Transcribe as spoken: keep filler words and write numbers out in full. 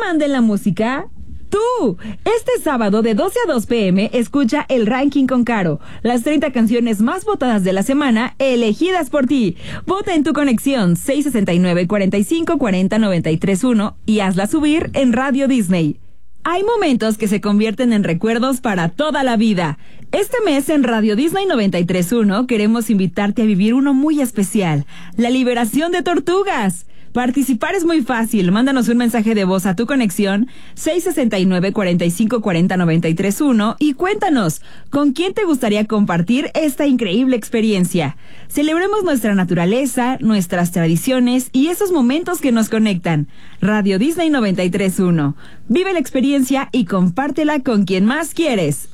manda en la música? ¡Tú! Este sábado de doce a dos pm escucha el ranking con Caro. Las treinta canciones más votadas de la semana, elegidas por ti. Vota en tu conexión seis sesenta y nueve, cuarenta y cinco, cuarenta, noventa y tres uno y hazla subir en Radio Disney. Hay momentos que se convierten en recuerdos para toda la vida. Este mes en Radio Disney noventa y tres punto uno queremos invitarte a vivir uno muy especial, la liberación de tortugas. Participar es muy fácil. Mándanos un mensaje de voz a tu conexión seis sesenta y nueve, cuarenta y cinco, cuarenta, noventa y tres uno y cuéntanos con quién te gustaría compartir esta increíble experiencia. Celebremos nuestra naturaleza, nuestras tradiciones y esos momentos que nos conectan. Radio Disney noventa y tres punto uno. Vive la experiencia y compártela con quien más quieres.